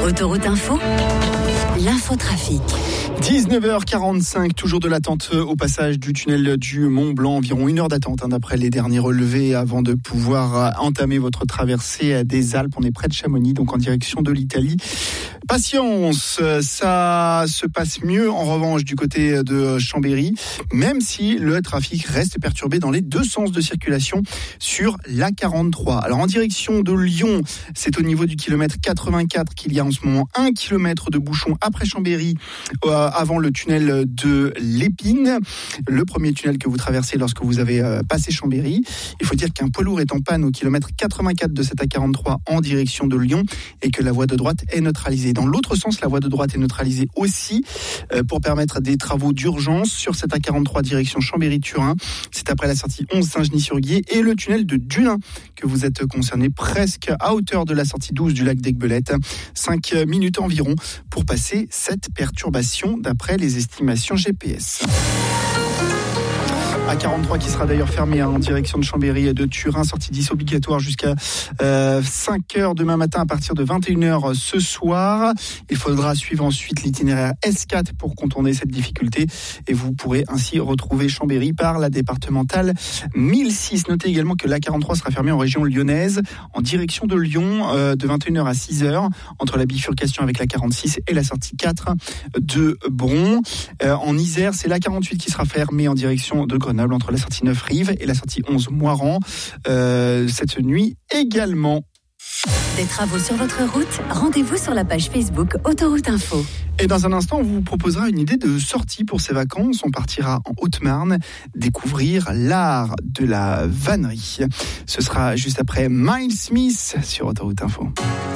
Autoroute Info, l'infotrafic. 19h45, toujours de l'attente au passage du tunnel du Mont Blanc. Environ 1 heure d'attente d'après les derniers relevés avant de pouvoir entamer votre traversée des Alpes. On est près de Chamonix, donc en direction de l'Italie. Patience, ça se passe mieux en revanche du côté de Chambéry, même si le trafic reste perturbé dans les deux sens de circulation sur l'A43. Alors en direction de Lyon, c'est au niveau du kilomètre 84 qu'il y a en ce moment 1 kilomètre de bouchon après Chambéry, avant le tunnel de l'Épine, le premier tunnel que vous traversez lorsque vous avez passé Chambéry. Il faut dire qu'un poids lourd est en panne au kilomètre 84 de cette A43 en direction de Lyon et que la voie de droite est neutralisée. Dans l'autre sens, la voie de droite est neutralisée aussi pour permettre des travaux d'urgence sur cette A43 direction Chambéry-Turin. C'est après la sortie 11 Saint-Genis-sur-Guiers et le tunnel de Dullin que vous êtes concerné, presque à hauteur de la sortie 12 du lac d'Aiguebelette. 5 minutes environ pour passer cette perturbation d'après les estimations GPS. A43 qui sera d'ailleurs fermé en direction de Chambéry et de Turin, sortie 10 obligatoire jusqu'à 5h demain matin à partir de 21h ce soir. Il faudra suivre ensuite l'itinéraire S4 pour contourner cette difficulté et vous pourrez ainsi retrouver Chambéry par la départementale 1006. Notez également que l'A43 sera fermé en région lyonnaise en direction de Lyon de 21h à 6h entre la bifurcation avec la 46 et la sortie 4 de Bron. En Isère, c'est l'A48 qui sera fermé en direction de Grenoble entre la sortie 9 Rive et la sortie 11 Moiran cette nuit également. Des travaux sur votre route, rendez-vous sur la page Facebook Autoroute Info. Et dans un instant, on vous proposera une idée de sortie pour ces vacances. On partira en Haute-Marne découvrir l'art de la vannerie. Ce sera juste après Miles Smith sur Autoroute Info.